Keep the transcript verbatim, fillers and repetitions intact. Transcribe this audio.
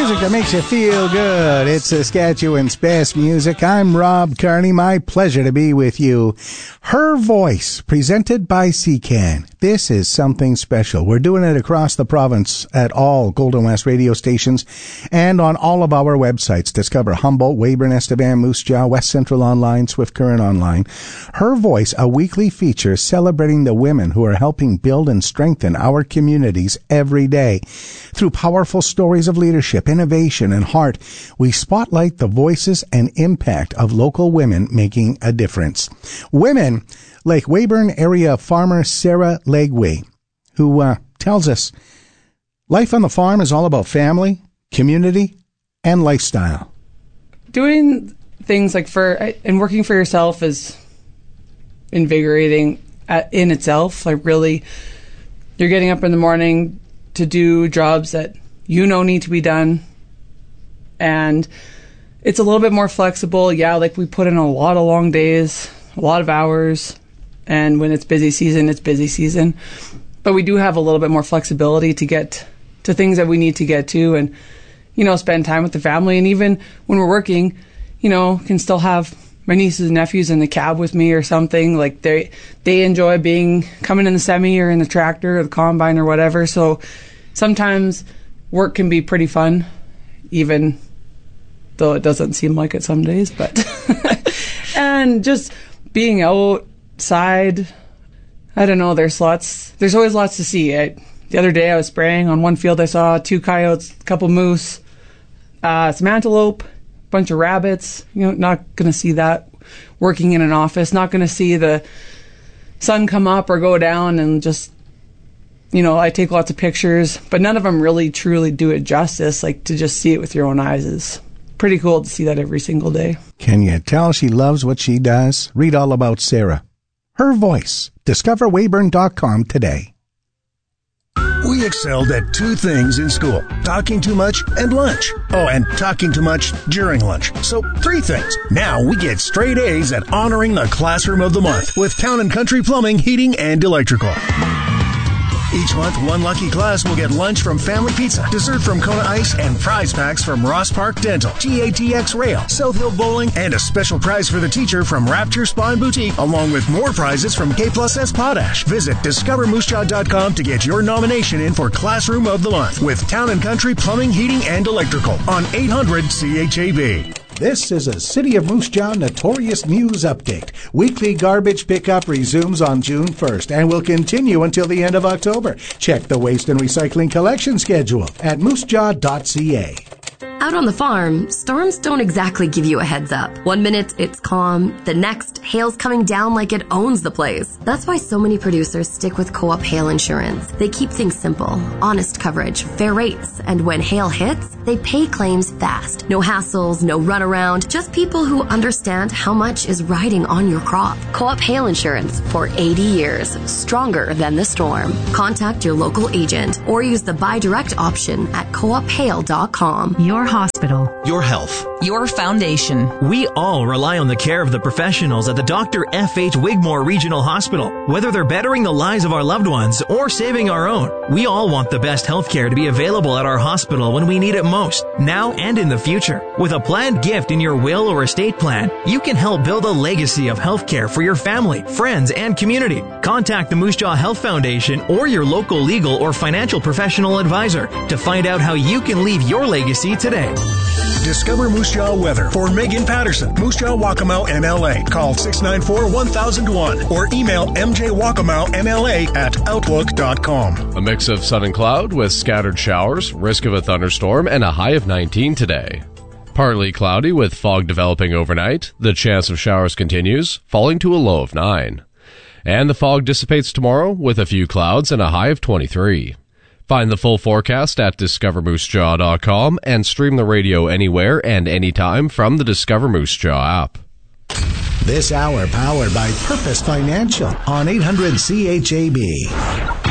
Music that makes you feel good. It's Saskatchewan's best music. I'm Rob Carney. My pleasure to be with you. Her Voice, presented by C C A N. This is something special. We're doing it across the province at all Golden West radio stations and on all of our websites. Discover Humboldt, Weyburn, Estevan, Moose Jaw, West Central Online, Swift Current Online. Her Voice, a weekly feature celebrating the women who are helping build and strengthen our communities every day. Through powerful stories of leadership, innovation, and heart, we spotlight the voices and impact of local women making a difference. Women like Weyburn area farmer Sarah Legway, who uh, tells us life on the farm is all about family, community, and lifestyle. Doing things like for and working for yourself is invigorating in itself. Like really, you're getting up in the morning to do jobs that you know need to be done, and it's a little bit more flexible. Yeah, like we put in a lot of long days, a lot of hours, and when it's busy season, it's busy season. But we do have a little bit more flexibility to get to things that we need to get to, and you know, spend time with the family. And even when we're working, you know, can still have my nieces and nephews in the cab with me or something. Like they they enjoy being coming in the semi or in the tractor or the combine or whatever. So sometimes work can be pretty fun, even though it doesn't seem like it some days. But and just being outside, I don't know. There's lots. There's always lots to see. I, the other day I was spraying on one field. I saw two coyotes, a couple moose, uh, some antelope, bunch of rabbits. You know, not going to see that working in an office. Not going to see the sun come up or go down. And just, you know, I take lots of pictures, but none of them really truly do it justice. Like to just see it with your own eyes is pretty cool to see that every single day. Can you tell she loves what she does? Read all about Sarah. Her Voice. Discover Weyburn dot com today. We excelled at two things in school, talking too much and lunch. Oh, and talking too much during lunch. So three things. Now we get straight A's at honoring the Classroom of the Month with Town and Country Plumbing, Heating, and Electrical. Each month, one lucky class will get lunch from Family Pizza, dessert from Kona Ice, and prize packs from Ross Park Dental, G A T X Rail, South Hill Bowling, and a special prize for the teacher from Rapture Spa and Boutique, along with more prizes from K plus S Potash. Visit discover moose jaw dot com to get your nomination in for Classroom of the Month with Town and Country Plumbing, Heating, and Electrical on eight hundred C H A B. This is a City of Moose Jaw Notorious News Update. Weekly garbage pickup resumes on June first and will continue until the end of October. Check the waste and recycling collection schedule at moose jaw dot c a. Out on the farm, storms don't exactly give you a heads up. One minute it's calm, the next, hail's coming down like it owns the place. That's why so many producers stick with Co-op Hail Insurance. They keep things simple, honest coverage, fair rates, and when hail hits, they pay claims fast. No hassles, no runaround, just people who understand how much is riding on your crop. Co-op Hail Insurance for eighty years, stronger than the storm. Contact your local agent or use the buy direct option at co op hail dot com. Your hospital. Your health. Your foundation. We all rely on the care of the professionals at the Doctor F H Wigmore Regional Hospital. Whether they're bettering the lives of our loved ones or saving our own, we all want the best health care to be available at our hospital when we need it most, now and in the future. With a planned gift in your will or estate plan, you can help build a legacy of health care for your family, friends, and community. Contact the Moose Jaw Health Foundation or your local legal or financial professional advisor to find out how you can leave your legacy today. Discover Moose Jaw weather for Megan Patterson, Moose Jaw Waccamaw M L A. Call six nine four, one thousand one or email m j waccamaw m l a at outlook dot com. A mix of sun and cloud with scattered showers, risk of a thunderstorm, and a high of nineteen today. Partly cloudy with fog developing overnight. The chance of showers continues, falling to a low of nine. And the fog dissipates tomorrow with a few clouds and a high of twenty-three. Find the full forecast at discover moose jaw dot com and stream the radio anywhere and anytime from the Discover Moose Jaw app. This hour powered by Purpose Financial on eight hundred C H A B.